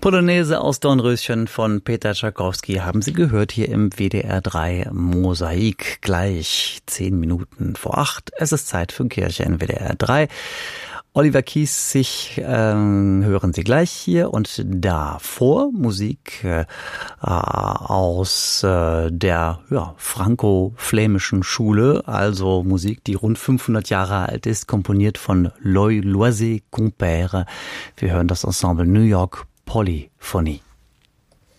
Polonaise aus Dornröschen von Peter Tschaikowski haben Sie gehört hier im WDR 3 Mosaik. Gleich 10 Minuten vor 8. Es ist Zeit für Kirche in WDR 3. Oliver Kiessig hören Sie gleich hier und davor Musik aus der franco-flämischen Schule, also Musik, die rund 500 Jahre alt ist, komponiert von Loisy Compère. Wir hören das Ensemble New York Polyphonie.